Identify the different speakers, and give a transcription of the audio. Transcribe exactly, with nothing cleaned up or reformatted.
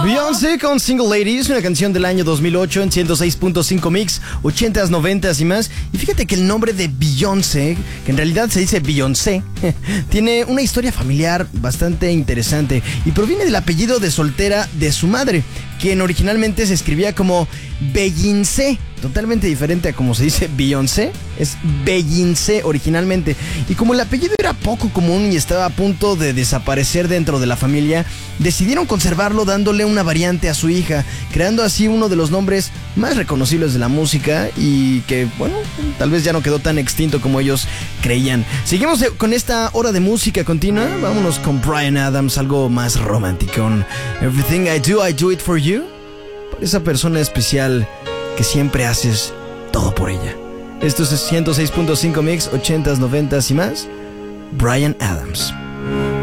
Speaker 1: Beyoncé con Single Ladies, una canción del año dos mil ocho en ciento seis punto cinco Mix, ochentas, noventas y más. Y fíjate que el nombre de Beyoncé, que en realidad se dice Beyoncé, tiene una historia familiar bastante interesante y proviene del apellido de soltera de su madre, quien originalmente se escribía como Beyincé, totalmente diferente a como se dice Beyoncé, es Beyincé originalmente. Y como el apellido era poco común y estaba a punto de desaparecer dentro de la familia, decidieron conservarlo dándole una variante a su hija, creando así uno de los nombres más reconocibles de la música y que, bueno, tal vez ya no quedó tan extinto como ellos creían. Seguimos con esta hora de música continua, vámonos con Bryan Adams, algo más romántico. Everything I do, I do it for you. Por esa persona especial que siempre haces todo por ella. Esto es ciento seis punto cinco Mix, ochentas, noventas y más. Bryan Adams.